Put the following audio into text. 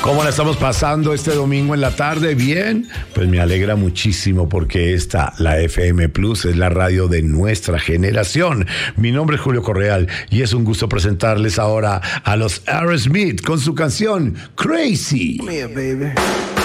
¿Cómo la estamos pasando este domingo en la tarde? ¿Bien? Pues me alegra muchísimo porque esta, la FM Plus, es la radio de nuestra generación. Mi nombre es Julio Correal y es un gusto presentarles ahora a los Aerosmith con su canción Crazy. Come here, baby.